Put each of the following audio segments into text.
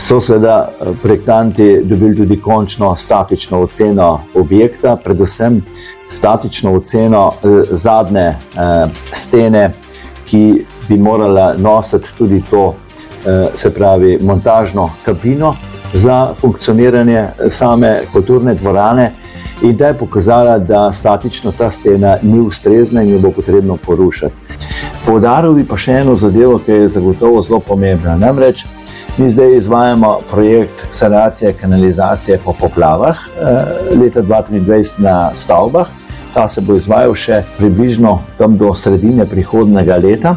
So seveda projektanti dobili tudi končno statično oceno objekta, predvsem statično oceno zadnje stene, ki bi morala nositi tudi to, se pravi, montažno kabino za funkcioniranje same kulturne dvorane, in da je pokazala, da statično ta stena ni ustrezna in jo bo potrebno porušiti. Poudaril bi pa še eno zadevo, ki je zagotovo zelo pomembna. Namreč mi zdaj izvajamo projekt sanacije kanalizacije po poplavah leta 2023 na stavbah. Ta se bo izvajal še približno tam do sredine prihodnjega leta.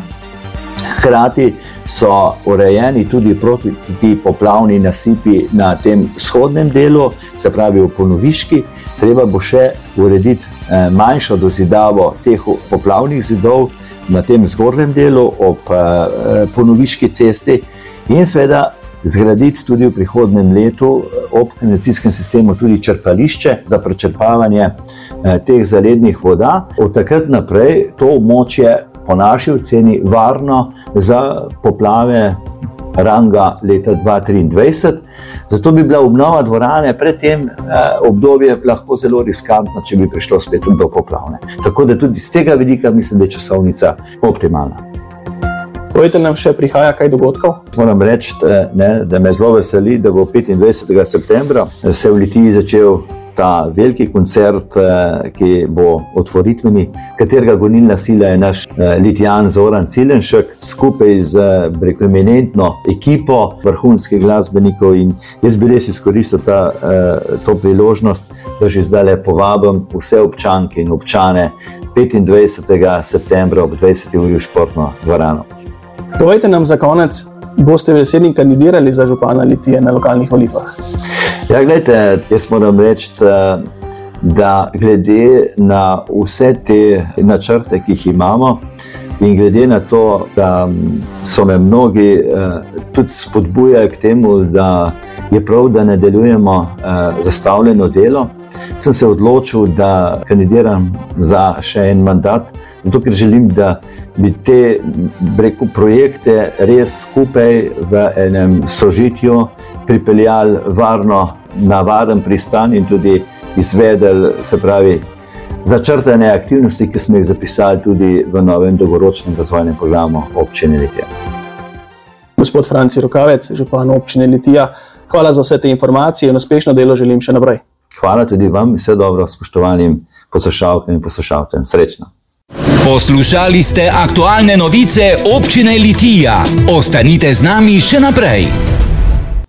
Hkrati so urejeni tudi protipoplavni nasipi na tem vzhodnem delu, se pravi v Ponoviški. Treba bo še urediti manjšo dozidavo teh poplavnih zidov na tem zgornjem delu ob Ponoviški cesti in seveda zgraditi tudi v prihodnjem letu ob kanalizacijskem sistemu tudi črpališče za prečrpavanje teh zalednih voda. Od takrat naprej to območje po naši oceni varno za poplave ranga leta 2023. Zato bi bila obnova dvorane pred tem obdobje lahko zelo riskantna, če bi prišlo spet do poplavne. Tako da tudi z tega vidika mislim, da je časovnica optimalna. Povejte nam še, prihaja kaj dogodkov? Moram reči, da me zelo veseli, da bo 25. septembra se v Litiji začel ta veliki koncert, ki bo otvoritveni, katerega gonilna sila je naš Litijan Zoran Cilenšek, skupaj z eminentno ekipo vrhunskih glasbenikov, in jaz bi res izkoristil to priložnost, da že zdaj povabim vse občanke in občane 25. septembra ob 20. uri v športno dvorano. Povejte nam za konec, boste v jeseni kandidirali za župana Litije na lokalnih volitvah? Ja, gledajte, jaz moram reči, da glede na vse te načrte, ki jih imamo, in glede na to, da so me mnogi tudi spodbujali k temu, da je prav, da nadaljujemo zastavljeno delo, sem se odločil, da kandidiram za še en mandat, zato ker želim, da bi te projekte res skupaj v enem sožitju pripeljali varno na varen pristan in tudi izvedeli, se pravi, začrtane aktivnosti, ki smo jih zapisali tudi v novem dolgoročnem razvojnem programu občine Litija. Gospod Franci Rokavec, župan občine Litija, hvala za vse te informacije in uspešno delo želim še naprej. Hvala tudi vam, vse dobro, spoštovanim poslušalkam in poslušalcem. Srečno. Poslušali ste aktualne novice občine Litija. Ostanite z nami še naprej.